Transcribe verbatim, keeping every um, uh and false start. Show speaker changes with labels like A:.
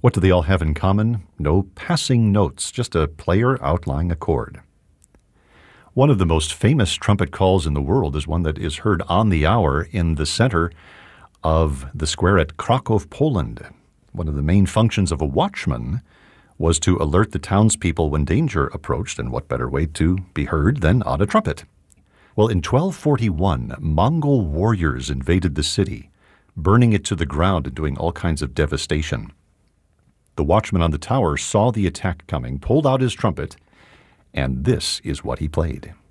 A: What do they all have in common? No passing notes, just a player outlining a chord. One of the most famous trumpet calls in the world is one that is heard on the hour in the center of the square at Krakow, Poland. One of the main functions of a watchman was to alert the townspeople when danger approached, and what better way to be heard than on a trumpet? Well, in twelve forty-one, Mongol warriors invaded the city, burning it to the ground and doing all kinds of devastation. The watchman on the tower saw the attack coming, pulled out his trumpet, and this is what he played.